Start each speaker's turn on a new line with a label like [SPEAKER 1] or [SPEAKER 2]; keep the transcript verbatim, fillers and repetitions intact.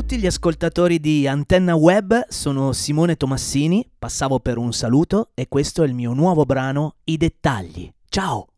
[SPEAKER 1] tutti gli ascoltatori di Antenna Web, sono Simone Tomassini, passavo per un saluto e questo è il mio nuovo brano I dettagli. Ciao!